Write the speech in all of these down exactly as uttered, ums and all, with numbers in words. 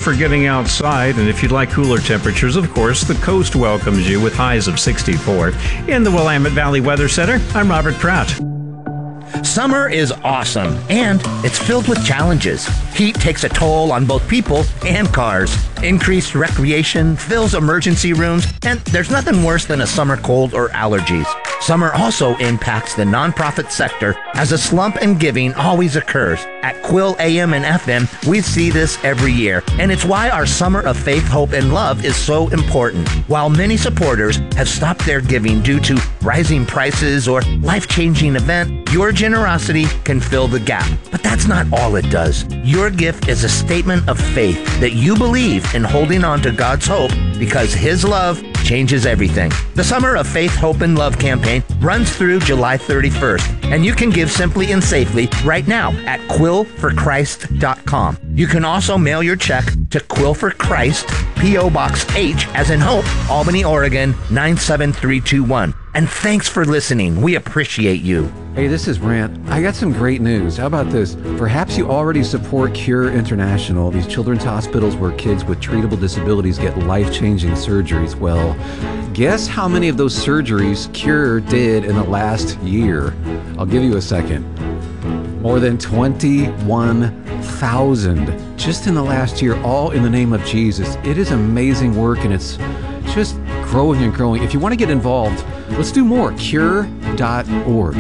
for getting outside, and if you'd like cooler temperatures, of course, the coast welcomes you with highs of sixty-four. In the Willamette Valley Weather Center, I'm Robert Pratt. Summer is awesome, and it's filled with challenges. Heat takes a toll on both people and cars. Increased recreation fills emergency rooms, and there's nothing worse than a summer cold or allergies. Summer also impacts the nonprofit sector as a slump in giving always occurs. At Quill A M and F M, we see this every year, and it's why our Summer of Faith, Hope, and Love is so important. While many supporters have stopped their giving due to rising prices or life-changing event, your generosity can fill the gap. But that's not all it does. Your gift is a statement of faith that you believe in holding on to God's hope because His love changes everything. The Summer of Faith, Hope, and Love campaign runs through July thirty-first, and you can give simply and safely right now at quill for christ dot com. You can also mail your check to Quill for Christ, P O. Box H as in Hope, Albany, Oregon, nine seven three two one. And thanks for listening. We appreciate you. Hey, this is Brant. I got some great news. How about this? Perhaps you already support Cure International, these children's hospitals where kids with treatable disabilities get life-changing surgeries. Well, guess how many of those surgeries Cure did in the last year? I'll give you a second. More than twenty-one thousand just in the last year, all in the name of Jesus. It is amazing work, and it's just growing and growing. If you want to get involved, let's do more. cure dot org.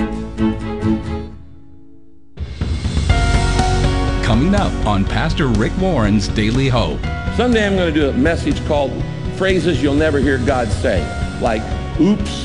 Coming up on Pastor Rick Warren's Daily Hope. Someday I'm going to do a message called Phrases You'll Never Hear God Say, like, oops.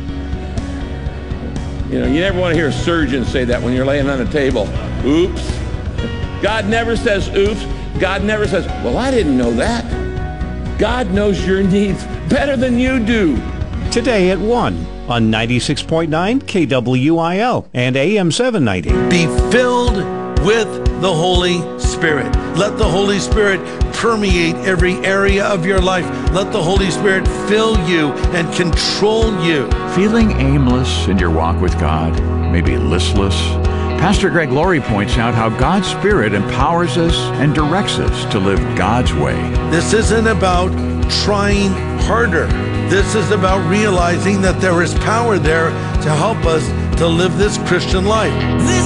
You know, you never want to hear a surgeon say that when you're laying on a table. Oops. God never says oops. God never says, well, I didn't know that. God knows your needs better than you do. Today at one on ninety-six point nine K W I L and A M seven ninety. Be filled with the Holy Spirit. Let the Holy Spirit permeate every area of your life. Let the Holy Spirit fill you and control you. Feeling aimless in your walk with God, maybe listless? Pastor Greg Laurie points out how God's Spirit empowers us and directs us to live God's way. This isn't about trying harder. This is about realizing that there is power there to help us to live this Christian life.